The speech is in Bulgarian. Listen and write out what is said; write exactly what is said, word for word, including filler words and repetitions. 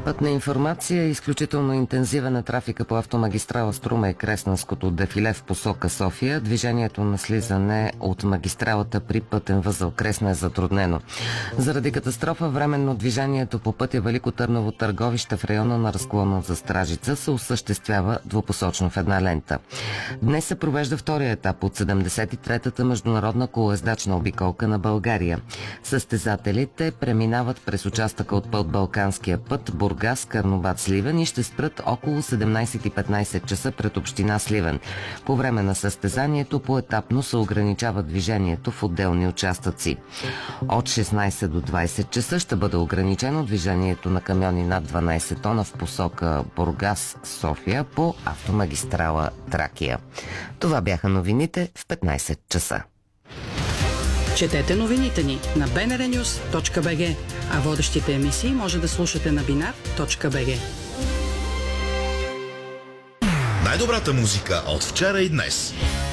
Пътна информация. Изключително интензивен е трафика по автомагистрала Струма и Кресненското дефиле в посока София. Движението на слизане от магистралата при пътен възел Кресна е затруднено. Заради катастрофа временно движението по пътя Велико Търново Търговище в района на разклона за Стражица се осъществява двупосочно в една лента. Днес се провежда втория етап от седемдесет и третата международна колоездачна обиколка на България. Състезателите преминават през участъка от път Балканския път Бургас, Карнобат, Сливен и ще спрат около седемнайсет и петнайсет часа пред община Сливен. По време на състезанието поетапно се ограничава движението в отделни участъци. От шестнайсет до двайсет часа ще бъде ограничено движението на камиони над дванайсет тона в посока Бургас-София по автомагистрала Тракия. Това бяха новините в петнайсет часа. Четете новините ни на би ен ар нюз точка би джи, а водещите емисии може да слушате на бинар точка би джи. Най-добрата музика от вчера и днес.